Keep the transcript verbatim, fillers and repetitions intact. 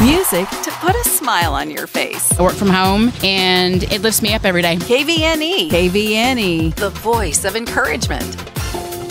Music to put a smile on your face. I work from home, and it lifts me up every day. K V N E. K V N E. The voice of encouragement.